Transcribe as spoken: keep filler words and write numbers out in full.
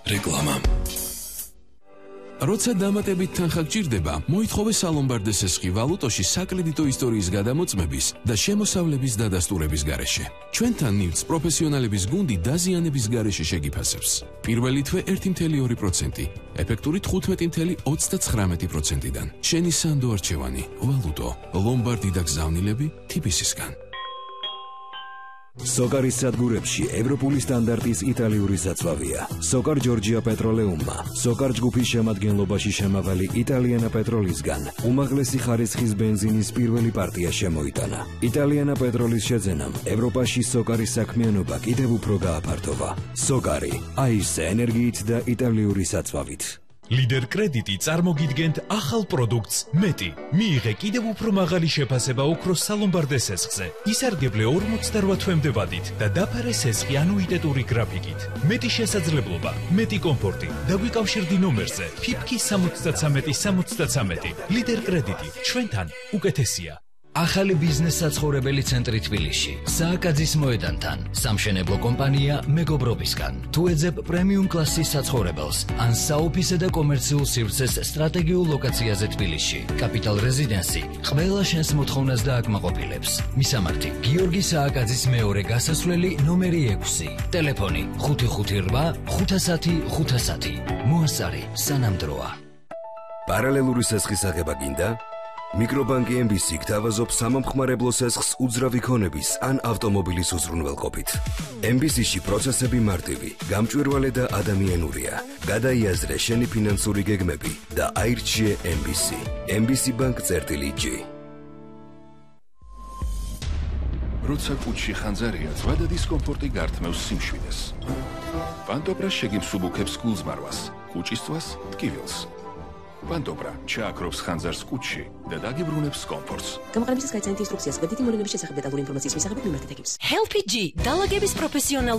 რეკლამა. როცა დამატებით თანხა გჭირდება, მოითხოვე სალომბარდე სესხი ვალუტოში საკრედიტო ისტორიის გადამოწმების და შემოსავლების დადასტურების გარეშე. ჩვენთან ნივთს პროფესიონალების გუნდი დაზიანების გარეშე შეგიფასებს. პირველი თვე ერთი კoma ორი პროცენტი, ეფექტური თხუთმეტი კoma ოცდაცხრამეტი პროცენტიდან. შენი სანდო არჩევანი, ვალუტო, ლომბარდი და გზავნილები თიბისისგან. სოკარის სადგურებში ევროპული სტანდარტის იტალიური საწვავია. სოკარ ჯორჯია პეტროლეუმმა, სოკარ ჯგუფის შემადგენლობაში შემავალი იტალიანა პეტროლისგან უმაღლესი ხარისხის ბენზინის პირველი პარტია შემოიტანა. იტალიანა პეტროლის შეძენამ ევროპაში სოკარის საქმიანობა კიდევ უფრო გააფართოვა. სოკარი, აისე ენერგიით და იტალიური საწვავით. ლიდერ კრედიტი წარმოგიდგენთ ახალ პროდუქტს მეტი. მიიღე კიდევ უფრო მაღალი შეფასება ოქროს სალომბარდე სესხზე. ისარგებლე ორმოცდაოთხ თვემდე ვადით და დაფარე სესხი ანუიტეტური გრაფიკით. მეტი შესაძლებლობა, მეტი კომფორტი. დაგვიკავშირდი ნომერზე ფიფკი სამოცდათრამეტი სამოცდათრამეტი. ლიდერ კრედიტი ჩვენთან უკეთესია. ახალი ბიზნეს საცხოვრებელი ცენტრი თბილისში, სააკაძის მოედანთან, სამშენებლო კომპანია მეგობრობისგან. თუ ეძებ პრემიუმ კლასის საცხოვრებელს, ან საოფისე და კომერციულ სივრცეს სტრატეგიულ ლოკაციაზე თბილისში, კაპიტალ რეზიდენსი ყველა შენს მოთხოვნას დააკმაყოფილებს. მისამართი: გიორგი სააკაძის მეორე გასასვლელი ნომერი ექვსი, ტელეფონი ხუთი ხუთი რვა ხუთასათი ხუთასათი. მოასწარი სანამდროა. პარალელური სესხის აღება გინდა? მიკრობანკი ემ ბი სი გთავაზობს სამომხმარებლო სესხს უძრავი ქონების ან ავტომობილის უზრუნველყოფით. ემ ბი სი-ში პროცესები მარტივი, გამჭვირვალე და ადამიანურია. გადაიაზრე შენი ფინანსური გეგმები და აირჩიე ემ ბი სი. ემ ბი სი ბანკ წერტილი ჯი. როცა კუჩში ხანძარია, ზვადა დისკომფორტი გართმევს სიმშვიდეს. პანტობრა შეგიმსუბუქებს გულზმარვას, კუჭისთვის ტკივილს. პანტობრა ჩააქრობს ხანძარს კუჩში და დაგიბრუნებს კომფორტს. გამოყენებისას გაიცანით ინსტრუქციას, ვებდითი მოვლენების შესახებ დეტალური ინფორმაციის მისაღებად მიმართეთ ეგებს. ჰელფი ჯი, დალაგების პროფესიონალური